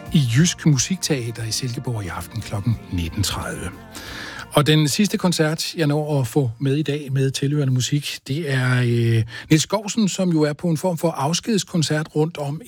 i Jysk Musikteater i Silkeborg i aften kl. 19.30. Og den sidste koncert, jeg når at få med i dag med tilhørende musik, det er Niels Skousen, som jo er på en form for afskedskoncert rundt om